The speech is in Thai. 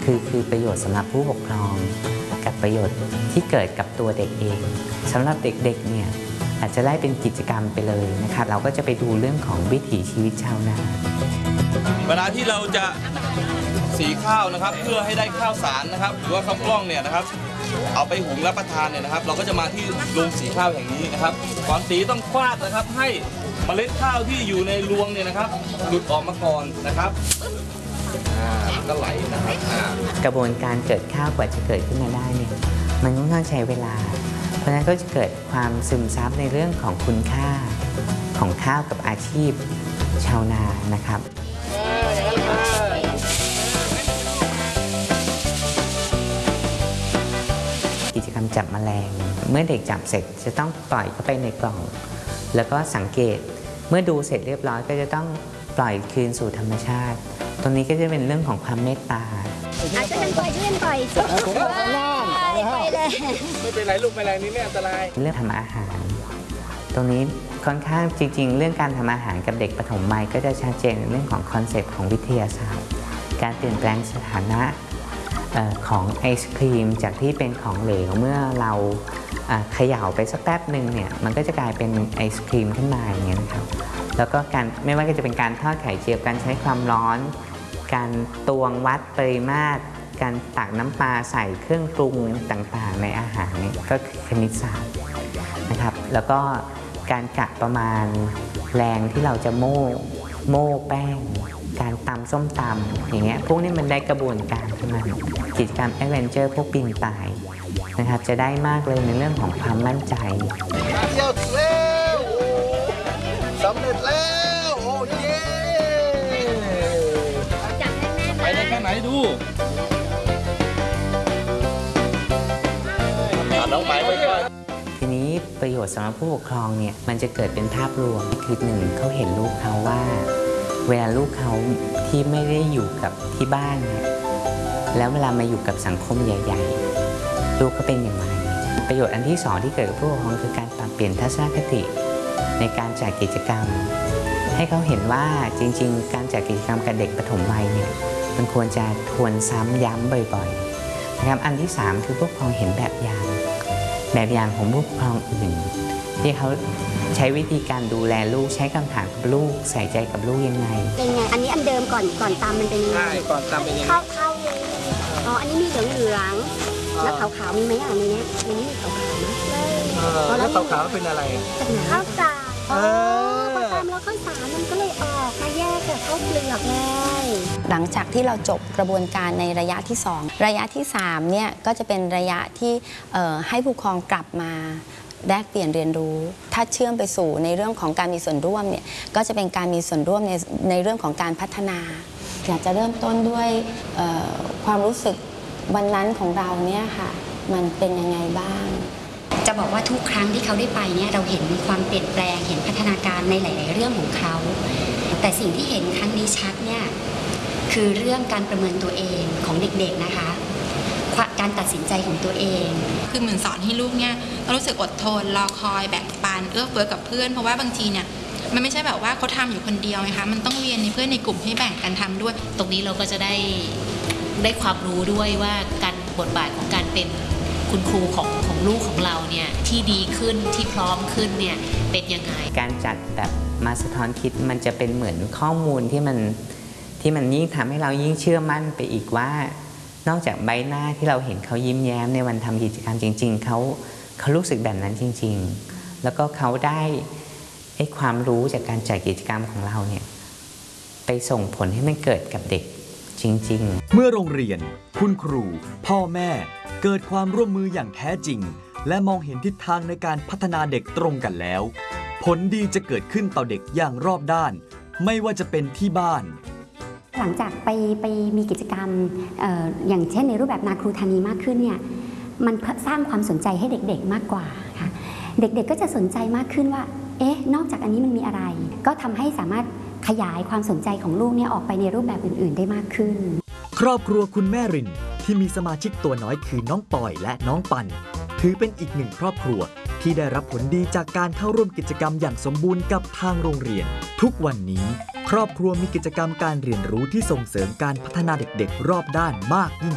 คือประโยชน์สำหรับผู้ปกครองกับประโยชน์ที่เกิดกับตัวเด็กเองสำหรับเด็กๆเนี่ยอาจจะได้เป็นกิจกรรมไปเลยนะคะเราก็จะไปดูเรื่องของวิถีชีวิตชาวนาเวลาที่เราจะสีข้าวนะครับเพื่อให้ได้ข้าวสารนะครับหรือว่าข้าวกล้องเนี่ยนะครับเอาไปหุงรับประทานเนี่ยนะครับเราก็จะมาที่โรงสีข้าวแห่งนี้นะครับก่อนสีต้องฟาดนะครับให้เมล็ดข้าวที่อยู่ในรวงเนี่ยนะครับหลุดออกมาก่อนนะครับก็ไหลนะครับกระบวนการเกิดข้าวกว่าจะเกิดขึ้นมาได้เนี่ยมันต้องใช้เวลาเพราะฉะนั้นก็จะเกิดความซึมซับในเรื่องของคุณค่าของข้าวกับอาชีพชาวนานะครับกิจกรรมจับแมลงเมื่อเด็กจับเสร็จจะต้องปล่อยเข้าไปในกล่องแล้วก็สังเกตเมื่อดูเสร็จเรียบร้อยก็จะต้องปล่อยคืนสู่ธรรมชาติตรงนี้ก็จะเป็นเรื่องของความเมตตาช่วยกันปล่อยช่วยกันปล่อยไปเลยไม่เป็นไรลูกแมลงนี้ไม่อันตรายเรื่องทำอาหารตรงนี้ค่อนข้างจริงๆเรื่องการทำอาหารกับเด็กปฐมวัยก็จะชัดเจนในเรื่องของคอนเซปต์ของวิทยาศาสตร์การเปลี่ยนแปลงสถานะของไอศครีมจากที่เป็นของเหลวเมื่อเราเขย่าไปสักแป๊บหนึ่งเนี่ยมันก็จะกลายเป็นไอศครีมขึ้นมาอย่างเงี้ยนะครับแล้วก็การไม่ว่าจะเป็นการทอดไข่เจียวการใช้ความร้อนการตวงวัดปริมาตรการตักน้ำปลาใส่เครื่องปรุงต่างๆในอาหารนี่ก็คือคณิตศาสตร์นะครับแล้วก็การกะประมาณแรงที่เราจะโม่แป้งการตำส้มตำอย่างเงี้ยพวกนี้มันได้กระบวนการขึ้นมากิจกรรมแอดเวนเจอร์พวกปีนป่ายนะครับจะได้มากเลยในเรื่องของความมั่นใจเที่ยวถึงแล้วสำเร็จแล้วโอ้เย้ไปได้แค่ไหนดูน้องหมายไปก่อนทีนี้ประโยชน์สำหรับผู้ปกครองเนี่ยมันจะเกิดเป็นภาพรวมคือหนึ่งเขาเห็นลูกเขาว่าเวลาลูกเขาที่ไม่ได้อยู่กับที่บ้านเนี่ยแล้วเวลามาอยู่กับสังคมใหญ่ๆลูกเขาเป็นอย่างไรประโยชน์อันที่สองที่เกิดกับผู้ปกครองคือการปรับเปลี่ยนทัศนคติในการจัดกิจกรรมให้เขาเห็นว่าจริงๆการจัดกิจกรรมกับเด็กปฐมวัยเนี่ยมันควรจะทวนซ้ำย้ำบ่อยๆนะครับอันที่3คือผู้ปกครองเห็นแบบอย่างของผู้ปกครองอื่นที่เขาใช้วิธีการดูแลลูกใช้คำถามกับลูกใส่ใจกับลูกยังไงเป็นไงอันนี้อันเดิมก่อนตำมันเป็นยังไงใช่ก่อนตำเป็นยังไงเข้าเลยอ๋ออันนี้มีเหลืองแล้วขาวๆมีไหมอ่ะในนี้มีขาวๆนะแล้วขาวๆเป็นอะไรจากไหนข้าวสารพอตำแล้วข้าวสารมันก็เลยออกมาแยกกับข้าวเปลือกเลยหลังจากที่เราจบกระบวนการในระยะที่2ระยะที่3เนี่ยก็จะเป็นระยะที่ให้ผู้ปกครองกลับมาแลกเปลี่ยนเรียนรู้ถ้าเชื่อมไปสู่ในเรื่องของการมีส่วนร่วมเนี่ยก็จะเป็นการมีส่วนร่วมในเรื่องของการพัฒนาอยากจะเริ่มต้นด้วยความรู้สึกวันนั้นของเราเนี่ยค่ะมันเป็นยังไงบ้างจะบอกว่าทุกครั้งที่เขาได้ไปเนี่ยเราเห็นความเปลี่ยนแปลงเห็นพัฒนาการในหลายๆเรื่องของเขาแต่สิ่งที่เห็นครั้งนี้ชัดเนี่ยคือเรื่องการประเมินตัวเองของเด็กๆนะคะการตัดสินใจของตัวเองคือเหมือนสอนให้ลูกเนี่ยต้องรู้สึกอดทนรอคอยแบ่งปันเอื้อเฟื้อกับเพื่อนเพราะว่าบางทีเนี่ยมันไม่ใช่แบบว่าเขาทำอยู่คนเดียวนะคะมันต้องเรียนในเพื่อนในกลุ่มให้แบ่งกันทำด้วยตรงนี้เราก็จะได้ความรู้ด้วยว่าการบทบาทของการเป็นคุณครูของลูกของเราเนี่ยที่ดีขึ้นที่พร้อมขึ้นเนี่ยเป็นยังไงการจัดแบบมาสะท้อนคิดมันจะเป็นเหมือนข้อมูลที่มันยิ่งทำให้เรายิ่งเชื่อมั่นไปอีกว่านอกจากใบหน้าที่เราเห็นเขายิ้มแย้มในวันทำกิจกรรมจริงๆเขารู้สึกแบบนั้นจริงๆแล้วก็เขาได้ความรู้จากการจัดกิจกรรมของเราเนี่ยไปส่งผลให้มันเกิดกับเด็กจริงๆเมื่อโรงเรียนคุณครูพ่อแม่เกิดความร่วมมืออย่างแท้จริงและมองเห็นทิศทางในการพัฒนาเด็กตรงกันแล้วผลดีจะเกิดขึ้นต่อเด็กอย่างรอบด้านไม่ว่าจะเป็นที่บ้านหลังจากไปมีกิจกรรมอย่างเช่นในรูปแบบนาครูธานีมากขึ้นเนี่ยมันสร้างความสนใจให้เด็กๆมากกว่าค่ะเด็กๆก็จะสนใจมากขึ้นว่านอกจากอันนี้มันมีอะไรก็ทำให้สามารถขยายความสนใจของลูกเนี่ยออกไปในรูปแบบอื่นๆได้มากขึ้นครอบครัวคุณแม่รินที่มีสมาชิกตัวน้อยคือน้องปอยและน้องปันถือเป็นอีกหนึ่งครอบครัวที่ได้รับผลดีจากการเข้าร่วมกิจกรรมอย่างสมบูรณ์กับทางโรงเรียนทุกวันนี้ครอบครัวมีกิจกรรมการเรียนรู้ที่ส่งเสริมการพัฒนาเด็กๆรอบด้านมากยิ่ง